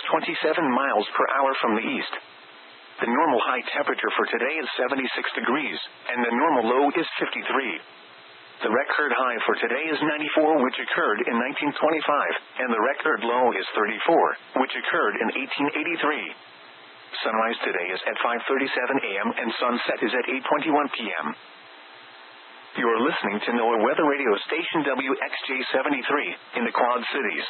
27 miles per hour from the east. The normal high temperature for today is 76 degrees, and the normal low is 53. The record high for today is 94, which occurred in 1925, and the record low is 34, which occurred in 1883. Sunrise today is at 5:37 a.m. and sunset is at 8:21 p.m. You are listening to NOAA Weather Radio Station WXJ73 in the Quad Cities.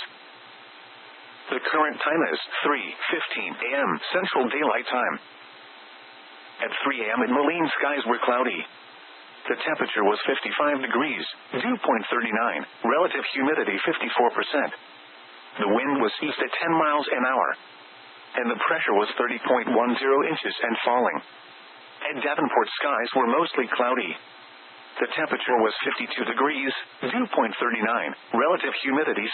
The current time is 3:15 a.m. Central Daylight Time. At 3 a.m. in Moline, skies were cloudy. The temperature was 55 degrees, dew point 39, relative humidity 54%. The wind was east at 10 miles an hour, and the pressure was 30.10 inches and falling. At Davenport, skies were mostly cloudy. The temperature was 52 degrees, dew point 39, relative humidity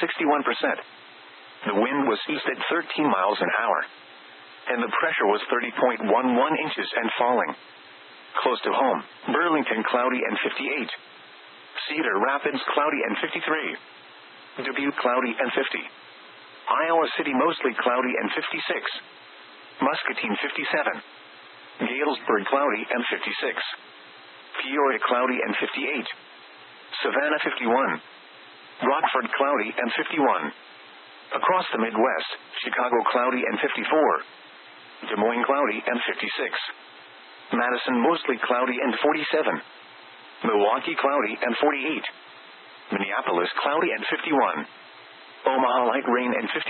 61%. The wind was east at 13 miles an hour, and the pressure was 30.11 inches and falling. Close to home, Burlington cloudy and 58. Cedar Rapids cloudy and 53. Dubuque cloudy and 50. Iowa City mostly cloudy and 56. Muscatine 57. Galesburg cloudy and 56. Peoria cloudy and 58. Savannah 51. Rockford cloudy and 51. Across the Midwest, Chicago cloudy and 54. Des Moines cloudy and 56. Madison mostly cloudy and 47. Milwaukee cloudy and 48. Minneapolis cloudy and 51. Omaha light rain and 55.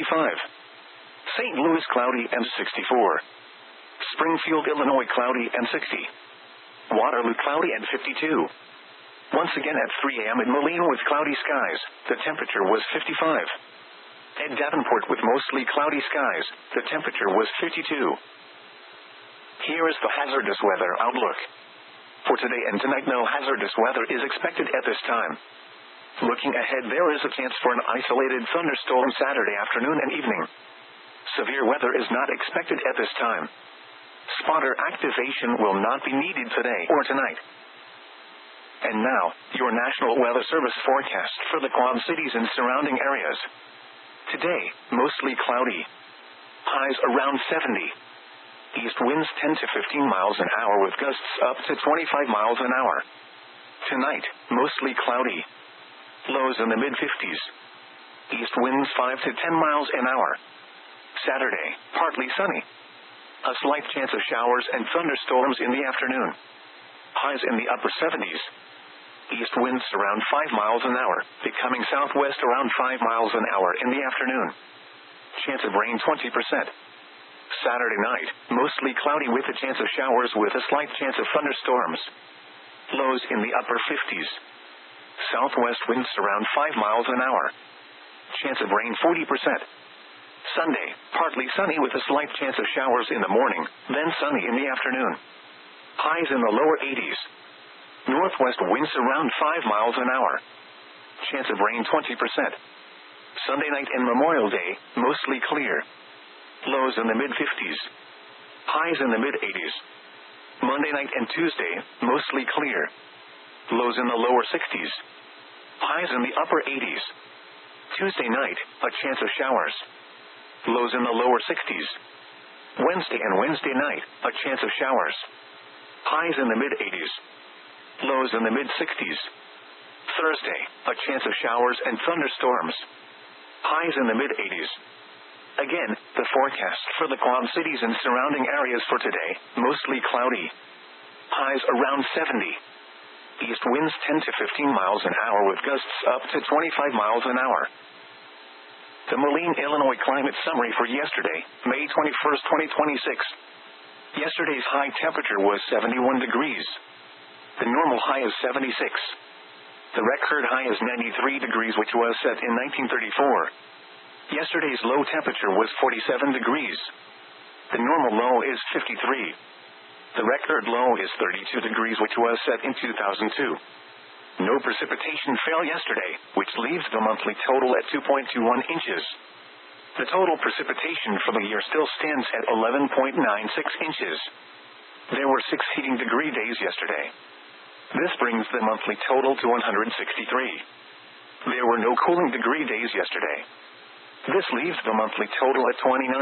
St. Louis cloudy and 64. Springfield, Illinois cloudy and 60. Waterloo cloudy and 52. Once again at 3 a.m. in Moline with cloudy skies, the temperature was 55. At Davenport with mostly cloudy skies, the temperature was 52. Here is the hazardous weather outlook. For today and tonight, no hazardous weather is expected at this time. Looking ahead, there is a chance for an isolated thunderstorm Saturday afternoon and evening. Severe weather is not expected at this time. Spotter activation will not be needed today or tonight. And now, your National Weather Service forecast for the Quad Cities and surrounding areas. Today, mostly cloudy. Highs around 70. East winds 10 to 15 miles an hour with gusts up to 25 miles an hour. Tonight, mostly cloudy. Lows in the mid-50s. East winds 5 to 10 miles an hour. Saturday, partly sunny. A slight chance of showers and thunderstorms in the afternoon. Highs in the upper 70s. East winds around 5 miles an hour, becoming southwest around 5 miles an hour in the afternoon. Chance of rain 20%. Saturday night, mostly cloudy with a chance of showers with a slight chance of thunderstorms. Lows in the upper 50s. Southwest winds around 5 miles an hour. Chance of rain 40%. Sunday, partly sunny with a slight chance of showers in the morning, then sunny in the afternoon. Highs in the lower 80s. Northwest winds around 5 miles an hour. Chance of rain 20%. Sunday night and Memorial Day, mostly clear. Lows in the mid-50s. Highs in the mid-80s. Monday night and Tuesday, mostly clear. Lows in the lower 60s. Highs in the upper 80s. Tuesday night, a chance of showers. Lows in the lower 60s. Wednesday and Wednesday night, a chance of showers. Highs in the mid-80s. Lows in the mid-60s. Thursday, a chance of showers and thunderstorms. Highs in the mid-80s. Again, the forecast for the Quad Cities and surrounding areas for today, mostly cloudy. Highs around 70. East winds 10 to 15 miles an hour with gusts up to 25 miles an hour. The Moline, Illinois climate summary for yesterday, May 21st, 2026. Yesterday's high temperature was 71 degrees. The normal high is 76. The record high is 93 degrees, which was set in 1934. Yesterday's low temperature was 47 degrees. The normal low is 53. The record low is 32 degrees, which was set in 2002. No precipitation fell yesterday, which leaves the monthly total at 2.21 inches. The total precipitation for the year still stands at 11.96 inches. There were 6 heating degree days yesterday. This brings the monthly total to 163. There were no cooling degree days yesterday. This leaves the monthly total at 29.